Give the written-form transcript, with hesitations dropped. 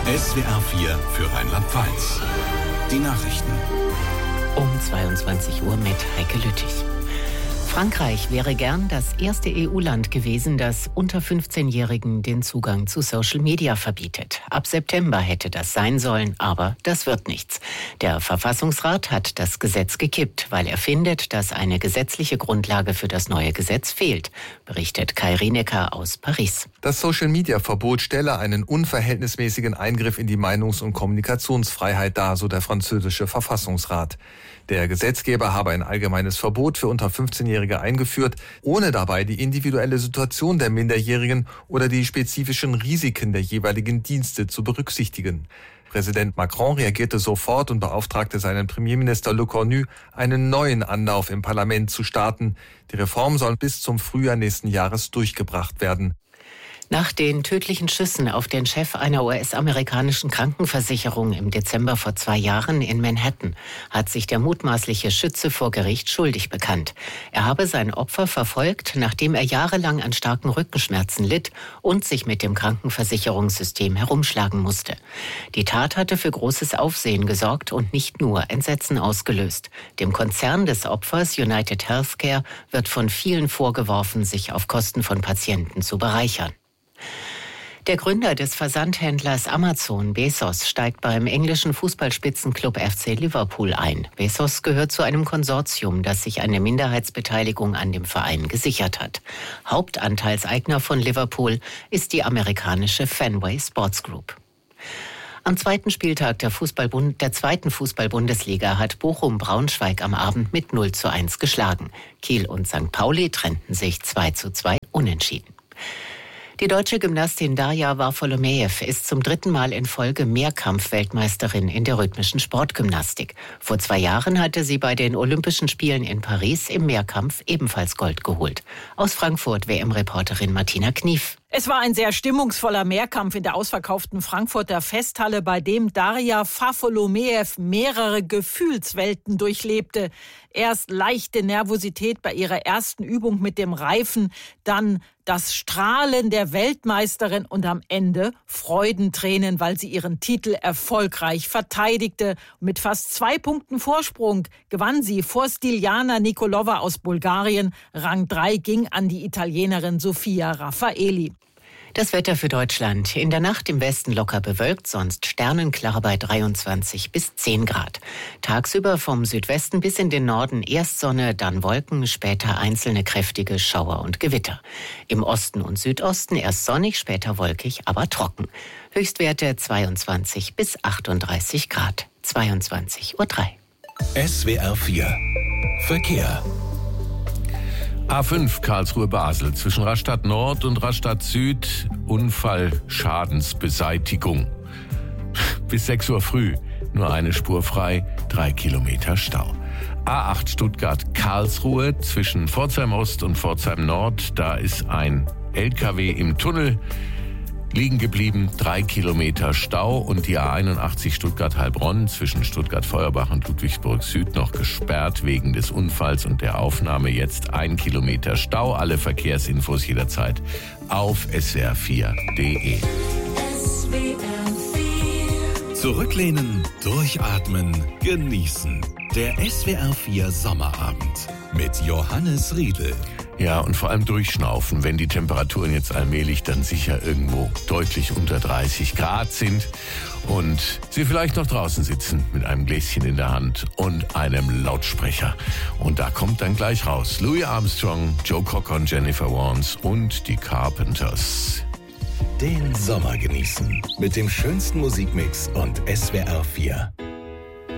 SWR 4 für Rheinland-Pfalz. Die Nachrichten. Um 22 Uhr mit Heike Lüttich. Frankreich wäre gern das erste EU-Land gewesen, das unter 15-Jährigen den Zugang zu Social Media verbietet. Ab September hätte das sein sollen, aber das wird nichts. Der Verfassungsrat hat das Gesetz gekippt, weil er findet, dass eine gesetzliche Grundlage für das neue Gesetz fehlt, berichtet Kai Rinecker aus Paris. Das Social-Media-Verbot stelle einen unverhältnismäßigen Eingriff in die Meinungs- und Kommunikationsfreiheit dar, so der französische Verfassungsrat. Der Gesetzgeber habe ein allgemeines Verbot für unter 15-Jährige eingeführt, ohne dabei die individuelle Situation der Minderjährigen oder die spezifischen Risiken der jeweiligen Dienste zu berücksichtigen. Präsident Macron reagierte sofort und beauftragte seinen Premierminister Le Cornu, einen neuen Anlauf im Parlament zu starten. Die Reform soll bis zum Frühjahr nächsten Jahres durchgebracht werden. Nach den tödlichen Schüssen auf den Chef einer US-amerikanischen Krankenversicherung im Dezember vor 2 Jahren in Manhattan hat sich der mutmaßliche Schütze vor Gericht schuldig bekannt. Er habe sein Opfer verfolgt, nachdem er jahrelang an starken Rückenschmerzen litt und sich mit dem Krankenversicherungssystem herumschlagen musste. Die Tat hatte für großes Aufsehen gesorgt und nicht nur Entsetzen ausgelöst. Dem Konzern des Opfers United Healthcare wird von vielen vorgeworfen, sich auf Kosten von Patienten zu bereichern. Der Gründer des Versandhändlers Amazon, Bezos, steigt beim englischen Fußballspitzenclub FC Liverpool ein. Bezos gehört zu einem Konsortium, das sich eine Minderheitsbeteiligung an dem Verein gesichert hat. Hauptanteilseigner von Liverpool ist die amerikanische Fenway Sports Group. Am zweiten Spieltag der zweiten Fußball-Bundesliga hat Bochum Braunschweig am Abend mit 0:1 geschlagen. Kiel und St. Pauli trennten sich 2:2 unentschieden. Die deutsche Gymnastin Darja Varfolomeev ist zum 3. Mal in Folge Mehrkampf-Weltmeisterin in der rhythmischen Sportgymnastik. Vor 2 Jahren hatte sie bei den Olympischen Spielen in Paris im Mehrkampf ebenfalls Gold geholt. Aus Frankfurt WM-Reporterin Martina Knief. Es war ein sehr stimmungsvoller Mehrkampf in der ausverkauften Frankfurter Festhalle, bei dem Darja Varfolomeev mehrere Gefühlswelten durchlebte. Erst leichte Nervosität bei ihrer ersten Übung mit dem Reifen, dann das Strahlen der Weltmeisterin und am Ende Freudentränen, weil sie ihren Titel erfolgreich verteidigte. Mit fast 2 Punkten Vorsprung gewann sie vor Stiljana Nikolova aus Bulgarien. Rang 3 ging an die Italienerin Sofia Raffaeli. Das Wetter für Deutschland. In der Nacht im Westen locker bewölkt, sonst sternenklar bei 23 bis 10 Grad. Tagsüber vom Südwesten bis in den Norden erst Sonne, dann Wolken, später einzelne kräftige Schauer und Gewitter. Im Osten und Südosten erst sonnig, später wolkig, aber trocken. Höchstwerte 22 bis 38 Grad. 22:03 Uhr. SWR 4 Verkehr. A5 Karlsruhe-Basel zwischen Rastatt Nord und Rastatt Süd Unfallschadensbeseitigung. Bis 6 Uhr früh nur eine Spur frei, 3 Kilometer Stau. A8 Stuttgart-Karlsruhe zwischen Pforzheim Ost und Pforzheim Nord. Da ist ein LKW im Tunnel liegen geblieben, 3 Kilometer Stau, und die A81 Stuttgart-Heilbronn zwischen Stuttgart-Feuerbach und Ludwigsburg Süd noch gesperrt wegen des Unfalls und der Aufnahme, jetzt 1 Kilometer Stau. Alle Verkehrsinfos jederzeit auf swr4.de. Zurücklehnen, durchatmen, genießen. Der SWR 4 Sommerabend mit Johannes Riedl. Ja, und vor allem durchschnaufen, wenn die Temperaturen jetzt allmählich dann sicher irgendwo deutlich unter 30 Grad sind und Sie vielleicht noch draußen sitzen mit einem Gläschen in der Hand und einem Lautsprecher. Und da kommt dann gleich raus Louis Armstrong, Joe Cocker und Jennifer Warnes und die Carpenters. Den Sommer genießen mit dem schönsten Musikmix und SWR 4.